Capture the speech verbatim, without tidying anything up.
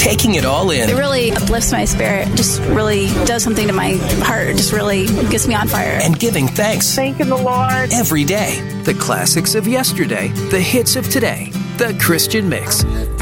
taking it all in. It really uplifts my spirit. Just really does something to my heart. It just really gets me on fire. And giving thanks. Thanking the Lord. Every day. The classics of yesterday, the hits of today. The Christian Mix.